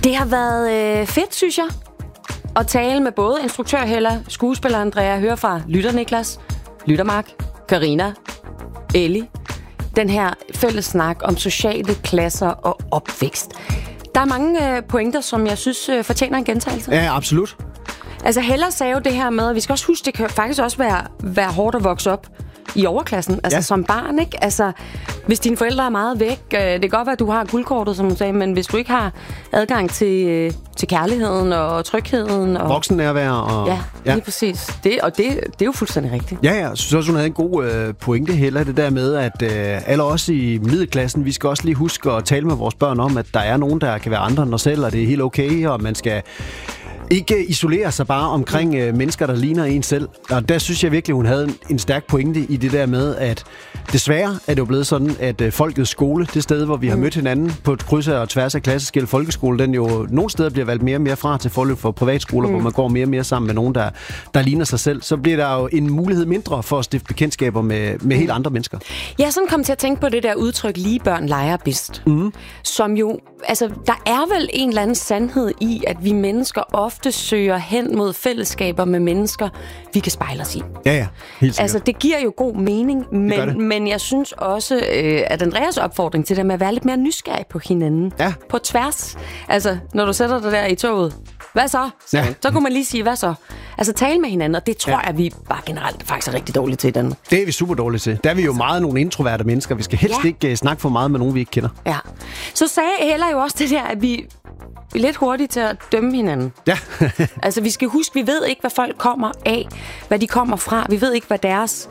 Det har været fedt, synes jeg, at tale med både instruktør Hella, skuespiller Andrea, høre fra lytter Niklas, lytter Mark, Karina, Ellie. Den her fælles snak om sociale klasser og opvækst. Der er mange pointer, som jeg synes fortjener en gentagelse. Ja, absolut. Altså Hella sagde jo det her med, at vi skal også huske, det kan faktisk også være hårdt at vokse op i overklassen, altså som barn, ikke? Altså, hvis dine forældre er meget væk, det kan godt være, at du har guldkortet, som du sagde, men hvis du ikke har adgang til kærligheden og trygheden og voksennærvær og... Ja, lige præcis. Det er jo fuldstændig rigtigt. Ja, jeg synes også, hun havde en god pointe, Hella, det der med, at alle os i middelklassen, vi skal også lige huske at tale med vores børn om, at der er nogen, der kan være andre end os selv, og det er helt okay, og man skal ikke isolere sig bare omkring mennesker, der ligner en selv. Og der synes jeg virkelig, hun havde en stærk pointe i det der med, at desværre er det jo blevet sådan, at folkets skole, det sted, hvor vi har mødt hinanden på et kryds og tværs af klasseskel, folkeskole, den jo nogle steder bliver valgt mere og mere fra til forløb for privatskoler, hvor man går mere og mere sammen med nogen, der ligner sig selv. Så bliver der jo en mulighed mindre for at stifte bekendtskaber med helt andre mennesker. Jeg er sådan kommet til at tænke på det der udtryk, lige børn leger bedst. Som jo, altså, der er vel en eller anden sandhed i, at vi mennesker ofte søger hen mod fællesskaber med mennesker, vi kan spejle os i. Ja, helt sikkert. Altså, det giver jo god mening, men jeg synes også, at Andreas opfordring til det med at være lidt mere nysgerrig på hinanden. Ja. På tværs. Altså, når du sætter dig der i toget, hvad så? Så kunne man lige sige, hvad så? Altså, tale med hinanden, og det tror jeg, vi bare generelt faktisk er rigtig dårlige til i Danmark. Det er vi super dårlige til. Der er vi jo meget nogle introverte mennesker. Vi skal helst ikke snakke for meget med nogen, vi ikke kender. Ja. Så sagde Hella jo også det der, at vi er lidt hurtige til at dømme hinanden. Ja. Altså, vi skal huske, vi ved ikke, hvad folk kommer af, hvad de kommer fra. Vi ved ikke, hvad deres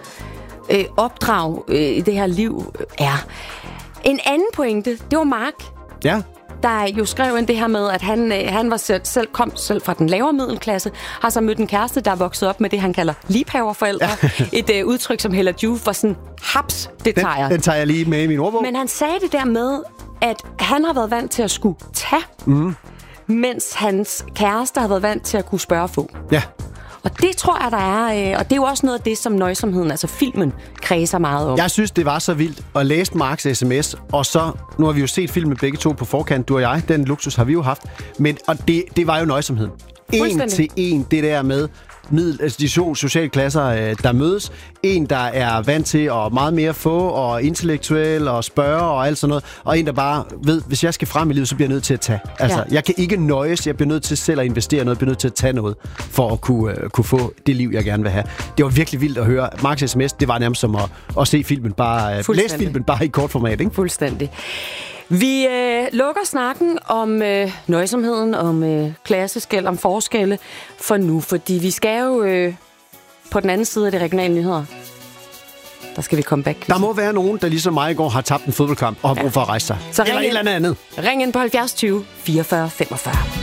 opdrag i det her liv er. En anden pointe, det var Mark. Ja. Der jo skrev ind det her med, at han var kom selv fra den lavere middelklasse, har så mødt en kæreste, der er vokset op med det, han kalder liebhaverforældre. Ja. Et udtryk, som Hella Juf var sådan, haps, det tager jeg. Den tager jeg lige med i min ordbog. Men han sagde det der med, at han har været vant til at skulle tage, mens hans kæreste har været vant til at kunne spørge få. Ja. Og det tror jeg, der er, og det er jo også noget af det, som nøjsomheden, altså filmen, kredser meget om. Jeg synes, det var så vildt at læse Marks sms, og så, nu har vi jo set filmen begge to på forkant, du og jeg, den luksus har vi jo haft, men og det var jo nøjsomheden. En til en, det der med de sociale klasser, der mødes. En, der er vant til at meget mere få, og intellektuel, og spørge, og alt sådan noget. Og en, der bare ved, hvis jeg skal frem i livet, så bliver jeg nødt til at tage. Altså, jeg kan ikke nøjes, jeg bliver nødt til selv at investere noget, jeg bliver nødt til at tage noget, for at kunne få det liv, jeg gerne vil have. Det var virkelig vildt at høre. Marks sms, det var nærmest som at se filmen bare, læse filmen bare i kort format, ikke? Fuldstændig. Vi lukker snakken om nøjsomheden, om klasseskel, om forskelle for nu, fordi vi skal jo på den anden side af de regionale nyheder. Der skal vi komme back. Der må være nogen, der ligesom mig i går har tabt en fodboldkamp og har brug for at rejse sig. Så eller et eller andet. Ring ind på 70 20 44 45.